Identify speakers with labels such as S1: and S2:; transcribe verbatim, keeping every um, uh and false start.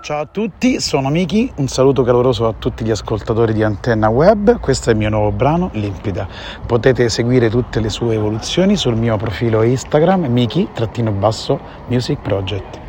S1: Ciao a tutti, sono Miki, un saluto caloroso a tutti gli ascoltatori di Antenna Web. Questo è il mio nuovo brano, Limpida. Potete seguire tutte le sue evoluzioni sul mio profilo Instagram, Miki-Music Project.